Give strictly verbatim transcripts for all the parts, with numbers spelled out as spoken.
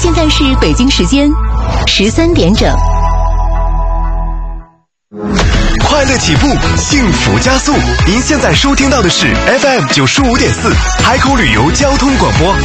现在是北京时间十三点整。 快乐起步，幸福加速。您现在收听到的是 F M 九十五点四海口旅游交通广播。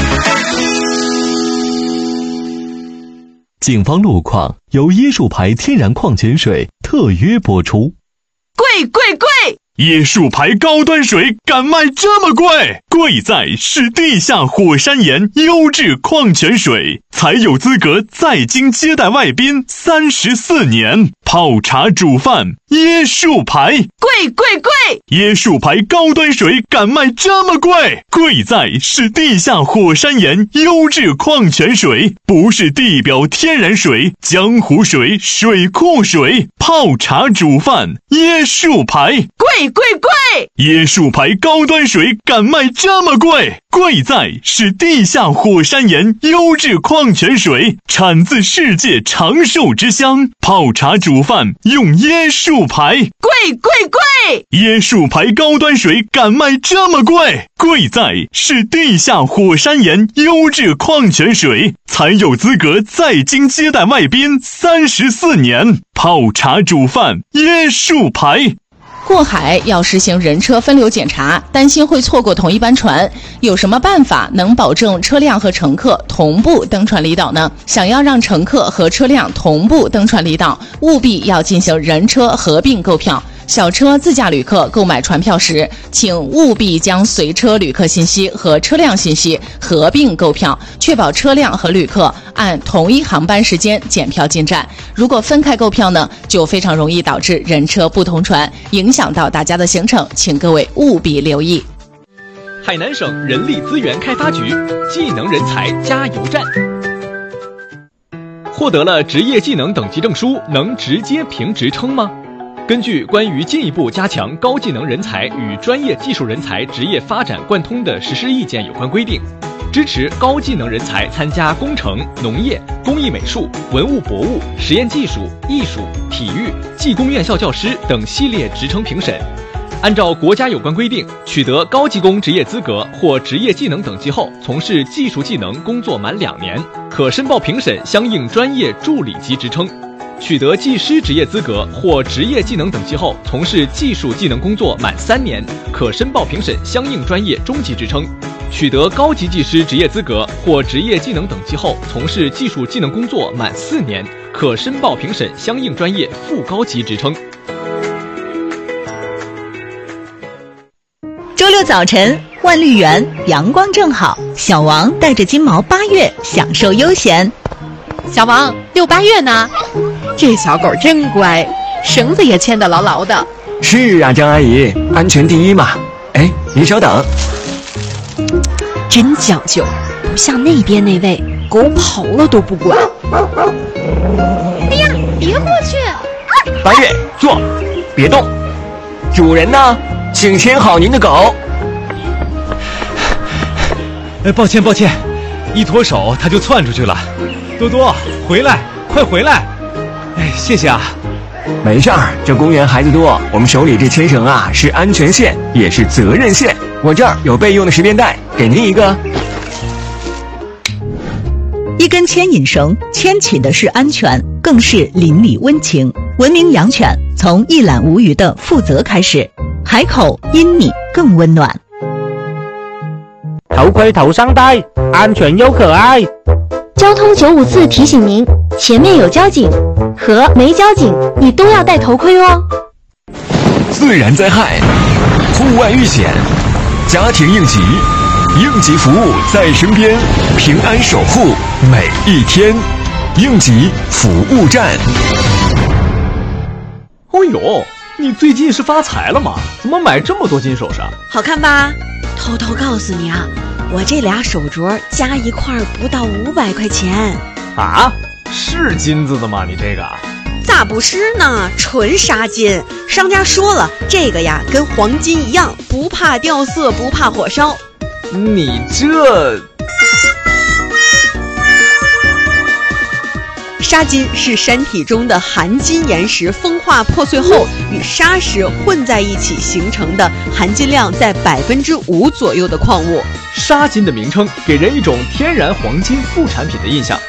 警方路况由椰树牌天然矿泉水特约播出。 贵贵贵！ 椰树牌高端水敢卖这么贵？贵在是地下火山岩优质矿泉水，才有资格在京接待外宾三十四年。泡茶煮饭，椰树牌， 贵贵贵！ 椰树牌高端水敢卖这么贵？贵在是地下火山岩优质矿泉水，不是地表天然水、江湖水、水库水。泡茶煮饭，椰树牌， 贵贵贵！ 椰树牌高端水敢卖这么贵？贵在是地下火山岩优质矿泉水，产自世界长寿之乡。泡茶煮饭用椰树牌， 贵贵贵！ 椰树牌高端水敢卖这么贵？贵在是地下火山岩优质矿泉水，才有资格在京接待外宾三十四年。泡茶煮饭，椰树牌。 过海要实行人车分流检查，担心会错过同一班船，有什么办法能保证车辆和乘客同步登船离岛呢？想要让乘客和车辆同步登船离岛，务必要进行人车合并购票。小车自驾旅客购买船票时，请务必将随车旅客信息和车辆信息合并购票，确保车辆和旅客按同一航班时间检票进站。如果分开购票呢，就非常容易导致人车不同船，影响到大家的行程，请各位务必留意。 海南省人力资源开发局技能人才加油站，获得了职业技能等级证书，能直接评职称吗？根据关于进一步加强高技能人才与专业技术人才职业发展贯通的实施意见有关规定，支持高技能人才参加工程、农业、工艺美术、文物博物、实验技术、艺术、体育、技工院校教师等系列职称评审。按照国家有关规定，取得高技工职业资格或职业技能等级后，从事技术技能工作满两年，可申报评审相应专业助理级职称。取得技师职业资格或职业技能等级后，从事技术技能工作满三年，可申报评审相应专业中级职称。取得高级技师职业资格或职业技能等级后，从事技术技能工作满四年，可申报评审相应专业副高级职称。 周六早晨，万绿园阳光正好，小王带着金毛八月享受悠闲。 小王，遛八月呢？这小狗真乖，绳子也牵得牢牢的。 是啊，张阿姨，安全第一嘛。哎，您稍等。 真讲究，不像那边那位，狗跑了都不管。 哎呀，别过去！ 八月，坐，别动。主人呢？请牵好您的狗。 哎，抱歉抱歉，一脱手它就窜出去了。多多，回来，快回来！哎，谢谢啊。 没事儿，这公园孩子多，我们手里这牵绳啊是安全线，也是责任线。我这儿有备用的十便带，给您一个。 一根牵引绳牵起的是安全，更是邻里温情。文明养犬从一览无余的负责开始，海口因你更温暖。 头盔头上戴，安全又可爱。 交通九五四提醒您，前面有交警和没交警，你都要戴头盔哦。 自然灾害、户外遇险、家庭应急，应急服务在身边，平安守护每一天。应急服务站。 哦呦，你最近是发财了吗？怎么买这么多金首饰？ 好看吧？偷偷告诉你啊，我这俩手镯加一块不到五百块钱。 啊？是金子的吗？你这个咋不是呢？纯纱金。商家说了，这个呀跟黄金一样，不怕掉色，不怕火烧。 你这…… 砂金是山体中的含金岩石风化破碎后与砂石混在一起形成的含金量在百分之五左右的矿物。 砂金的名称给人一种天然黄金副产品的印象。